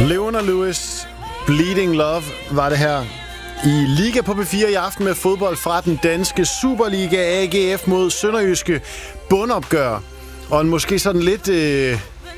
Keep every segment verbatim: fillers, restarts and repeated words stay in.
Leona Lewis, Bleeding Love var det her i Liga på P fire i aften med fodbold fra den danske Superliga. A G F mod Sønderjyske, bundopgør. Og en måske sådan lidt øh,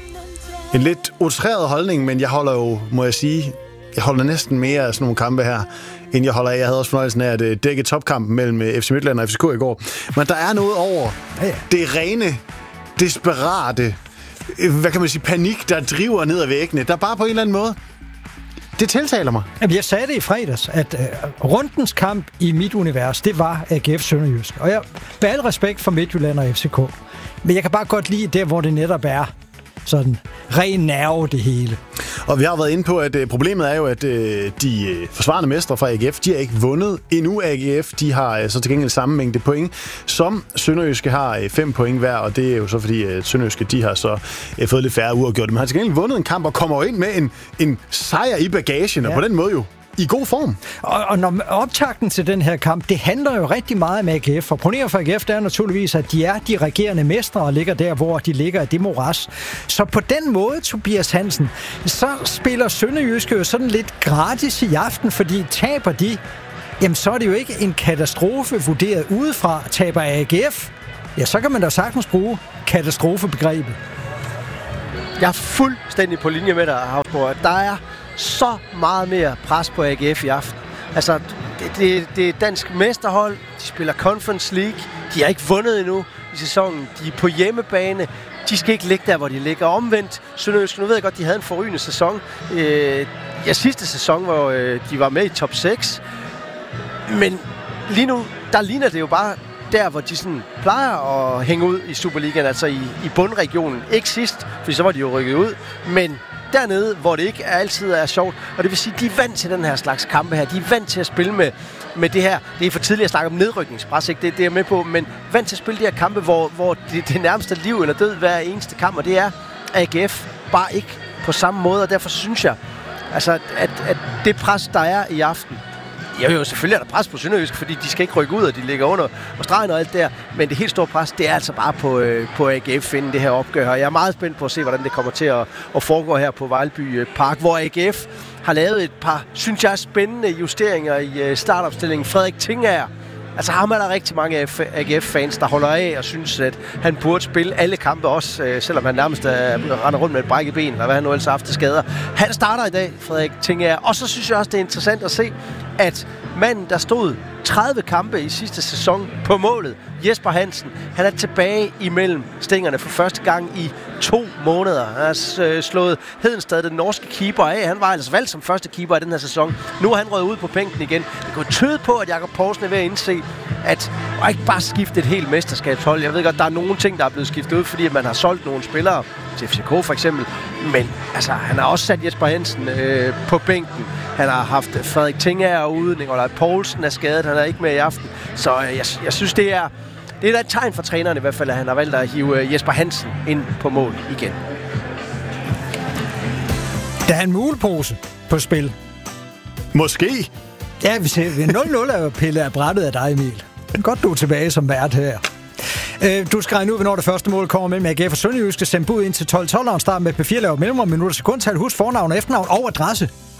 en lidt outreret holdning, men jeg holder jo, må jeg sige, jeg holder næsten mere af sådan nogle kampe her, end jeg holder af. Jeg havde også fornøjelsen af at dække topkampen mellem F C Midtjylland og F C K i går. Men der er noget over det rene, desperate, hvad kan man sige, panik, der driver ned ad væggene. Der bare på en eller anden måde, det tiltaler mig. Jeg sagde det i fredags, at uh, rundens kamp i mit univers, det var A G F Sønderjysk. Og jeg med al respekt for Midtjylland og F C K. Men jeg kan bare godt lide der, hvor det netop er sådan ren nerve det hele. Og vi har været inde på, at uh, problemet er jo, at uh, de uh, forsvarende mestre fra A G F, de har ikke vundet endnu. A G F, de har uh, så til gengæld samme mængde point, som Sønderjyske har uh, fem point hver, og det er jo så fordi, uh, Sønderjyske, de har så uh, fået lidt færre uafgjort. Men har til gengæld vundet en kamp og kommer ind med en, en sejr i bagagen, ja. Og på den måde jo i god form. Og, og når optakten til den her kamp, det handler jo rigtig meget om A G F. Og problemet for A G F, det er naturligvis, at de er de regerende mestre og ligger der, hvor de ligger i det moras. Så på den måde, Tobias Hansen, så spiller Sønderjyske jo sådan lidt gratis i aften, fordi taber de, jamen så er det jo ikke en katastrofe vurderet udefra. Taber A G F, ja, så kan man da sagtens bruge katastrofebegrebet. Jeg er fuldstændig på linje med dig, Havsborg. Der er så meget mere pres på A G F i aften. Altså, det, det, det er dansk mesterhold. De spiller Conference League. De har ikke vundet endnu i sæsonen. De er på hjemmebane. De skal ikke ligge der, hvor de ligger. Omvendt, Sønderjysk, nu ved jeg godt, de havde en forrygende sæson. Øh, ja, sidste sæson, hvor øh, de var med i top seks. Men lige nu, der ligner det jo bare der, hvor de sådan plejer at hænge ud i Superligaen, altså i, i bundregionen. Ikke sidst, for så var de jo rykket ud, men dernede, hvor det ikke er altid er sjovt. Og det vil sige, at de er vant til den her slags kampe her. De er vant til at spille med, med det her. Det er for tidligt at snakke om nedrykningspres, ikke? Det, det er jeg med på, men vant til at spille de her kampe, hvor, hvor det, det nærmeste liv eller død hver eneste kamp, og det er A G F bare ikke på samme måde, og derfor synes jeg, altså, at, at det pres, der er i aften, jo, jo, selvfølgelig er der pres på Sønderjysk, fordi de skal ikke rykke ud, og de ligger under og stregen og alt der. Men det helt store pres, det er altså bare på, øh, på A G F inden det her opgør. Og jeg er meget spændt på at se, hvordan det kommer til at, at foregå her på Vejlby Park, hvor A G F har lavet et par, synes jeg, spændende justeringer i uh, startopstillingen. Frederik Tingager, altså ham er der rigtig mange A G F-fans, der holder af og synes, at han burde spille alle kampe også, øh, selvom han nærmest øh, render rundt med et brækket ben, eller hvad han nu ellers har haft til skader. Han starter i dag, Frederik Tingager. Og så synes jeg også, det er interessant at se, at manden, der stod tredive kampe i sidste sæson på målet, Jesper Hansen, han er tilbage imellem stængerne for første gang i to måneder. Han har slået Hedenstad, den norske keeper, af. Han var altså valgt som første keeper i den her sæson. Nu er han røget ud på bænken igen. Det kunne tyde på, at Jakob Poulsen er ved at indse, at og ikke bare skifte et helt mesterskabshold. Jeg ved godt, der er nogle ting, der er blevet skiftet ud, fordi man har solgt nogle spillere til F C K for eksempel. Men altså, han har også sat Jesper Hansen øh, på bænken. Han har haft Frederik Tingager ude, Nikolaj Poulsen er skadet, han er ikke med i aften. Så øh, jeg, jeg synes, det er, det er da et tegn for træneren i hvert fald, at han har valgt at hive øh, Jesper Hansen ind på mål igen. Der er en mulepose på spil. Måske. Ja, vi ser nul nul er jo pillet af brættet af dig, Emil. Godt, du er tilbage som vært her. Du skal regne ud, hvornår det første mål kommer mellem A G F og Sønderjyske. Send bud ind til tolv tolv og start med P fire laver mellemrum minutter sekundtal. Husk fornavn og efternavn og adresse.